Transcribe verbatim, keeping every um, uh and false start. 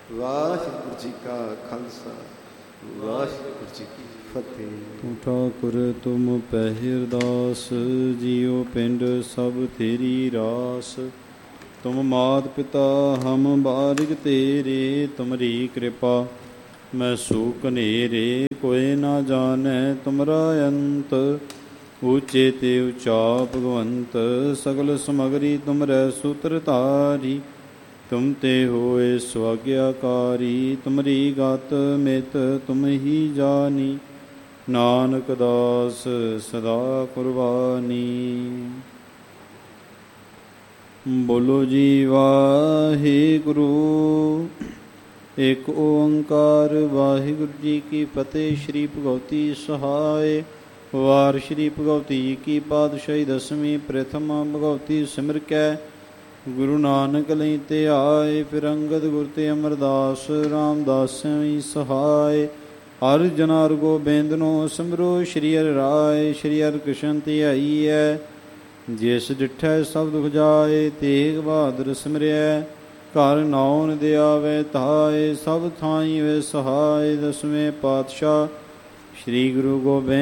ਵਾਹਿਗੁਰੂ ਜੀ ਕਾ ਖਾਲਸਾ, ਵਾਹਿਗੁਰੂ ਜੀ ਕੀ ਫਤਿਹ। ਤੂੰ ਠਾਕੁਰ ਤੁਮ ਪਹਿਰ ਦਾਸ, ਜੀਉ ਪਿੰਡ ਸਭ ਤੇਰੀ ਰਾਸ। ਤੁਮ ਮਾਤ ਪਿਤਾ ਹਮ ਬਾਰਿਕ ਤੇਰੇ, ਤੁਮਰੀ ਕਿਰਪਾ ਮੈਂ ਸੂਖ ਨੇਰੇ। ਕੋਇ ਨਾ ਜਾਣੈ ਤੁਮਰਾ ਅੰਤ, ਊਚੇ ਤੇ ਉਚਾ ਭਗਵੰਤ। ਸਗਲ ਸਮਗਰੀ ਤੁਮਰੈ ਸੂਤਰ ਧਾਰੀ, ਤੁਮ ਤੇ ਹੋਏ ਸੁਆਗਿਆਕਾਰੀ। ਤੁਮਰੀ ਗਤ ਮਿਤ ਤੁਮ ਹੀ ਜਾਨੀ, ਨਾਨਕ ਦਾਸ ਸਦਾ ਕੁਰਬਾਨੀ। ਬੋਲੋ ਜੀ ਵਾਹਿਗੁਰੂ, ਏਕ ਓੰਕਾਰ ਵਾਹਿਗੁਰੂ ਜੀ ਕੀ ਫਤਿਹ। ਸ਼੍ਰੀ ਭਗਵਤੀ ਸਹਾਇ ਵਾਰ ਸ਼੍ਰੀ ਭਗਵਤੀ ਜੀ ਕੀ ਪਾਤਸ਼ਾਹੀ ਦਸਵੀਂ। ਪ੍ਰਥਮ ਭਗਵਤੀ ਸਿਮਰ ਕੈ ਗੁਰੂ ਨਾਨਕ ਲਈ ਤੇ ਆਏ। ਫਿਰ ਅੰਗਦ ਗੁਰ ਤੇ ਅਮਰਦਾਸ, ਰਾਮਦਾਸਵੀ ਸਹਾਇ। ਹਰ ਜਨ ਹਰਿ ਗੋਬਿੰਦਨੋ ਸਿਮਰੋ, ਸ਼੍ਰੀ ਹਰਿ ਰਾਏ। ਸ਼੍ਰੀ ਹਰਿ ਕ੍ਰਿਸ਼ਨ ਧਿਆਈਐ, ਜਿਸ ਡਿਠੈ ਸਭ ਦੁਖ ਜਾਏ। ਤੇਗ ਬਹਾਦਰ ਸਿਮਰਿਐ, ਘਰ ਨਾਉ ਨਿਦ ਆਵੈ ਧਾਇ। ਸਭ ਥਾਈ ਵੇ ਸਹਾਇ, ਦਸਵੇਂ ਪਾਤਸ਼ਾਹ ਸ਼੍ਰੀ ਗੁਰੂ ਗੋਬਿੰਦ